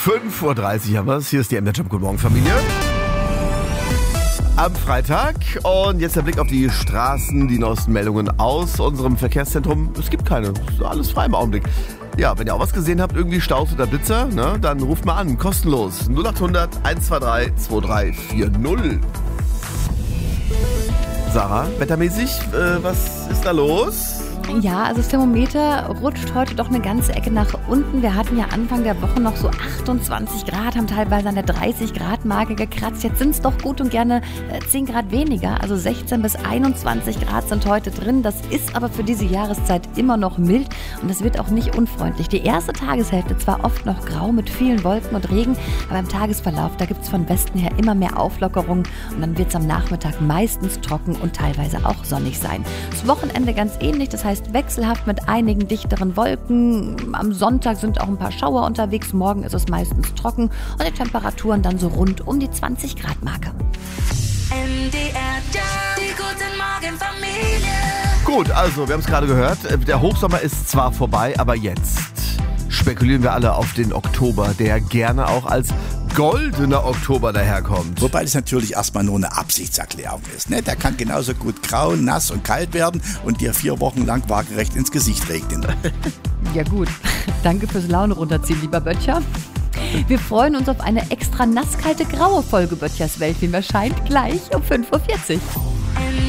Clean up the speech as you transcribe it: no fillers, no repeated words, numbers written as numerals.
5:30 Uhr haben wir es. Hier ist die MDR Jump. Guten Morgen, Familie. Am Freitag und jetzt der Blick auf die Straßen, die neuesten Meldungen aus unserem Verkehrszentrum. Es gibt keine, es ist alles frei im Augenblick. Ja, wenn ihr auch was gesehen habt, irgendwie Staus oder Blitzer, ne, dann ruft mal an, kostenlos. 0800 123 2340. Sarah, wettermäßig, was ist da los? Ja, also das Thermometer rutscht heute doch eine ganze Ecke nach unten. Wir hatten ja Anfang der Woche noch so 28 Grad, haben teilweise an der 30-Grad-Marke gekratzt. Jetzt sind es doch gut und gerne 10 Grad weniger. Also 16 bis 21 Grad sind heute drin. Das ist aber für diese Jahreszeit immer noch mild und es wird auch nicht unfreundlich. Die erste Tageshälfte zwar oft noch grau mit vielen Wolken und Regen, aber im Tagesverlauf, da gibt es von Westen her immer mehr Auflockerungen und dann wird es am Nachmittag meistens trocken und teilweise auch sonnig sein. Das Wochenende ganz ähnlich, das heißt wechselhaft mit einigen dichteren Wolken. Am Sonntag sind auch ein paar Schauer unterwegs. Morgen ist es meistens trocken und die Temperaturen dann so rund um die 20 Grad Marke. MDR Jump, die guten Morgen Familie. Gut, also wir haben es gerade gehört, der Hochsommer ist zwar vorbei, aber jetzt spekulieren wir alle auf den Oktober, der gerne auch als goldener Oktober daherkommt. Wobei das natürlich erstmal nur eine Absichtserklärung ist. Ne? Der kann genauso gut grau, nass und kalt werden und dir 4 Wochen lang waagerecht ins Gesicht regnen. Ja gut, danke fürs Laune runterziehen, lieber Böttcher. Wir freuen uns auf eine extra nasskalte graue Folge Böttchers Welt, wie mir scheint, gleich um 5:40 Uhr.